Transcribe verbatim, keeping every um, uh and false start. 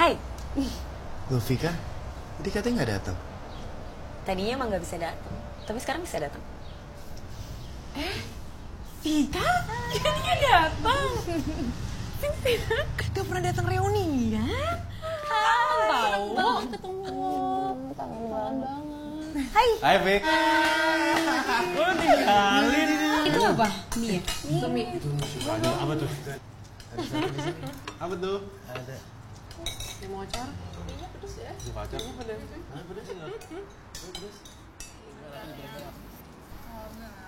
Hai. Loh Vika, tadi katanya nggak datang. Tadinya emang nggak bisa datang, tapi sekarang bisa datang. Eh, Vika? Jadinya datang. Gak pernah datang reuni ya? Tahu. Banget ketemu. Kangen banget. Hai. Hai Vik. Oh tinggalin. Itu apa? Mie. Mie. Apa tuh? Apa tuh? Ada. Yang mau acar? Kayaknya pedes ya. Mau acar? Pedas. Pedas enggak? Pedas.